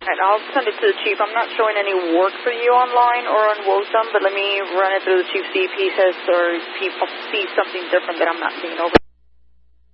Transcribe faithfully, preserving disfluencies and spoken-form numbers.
Alright, I'll send it to the chief. I'm not showing any work for you online or on WOSUM, but let me run it through the chief, see if he says or if he sees something different that I'm not seeing over.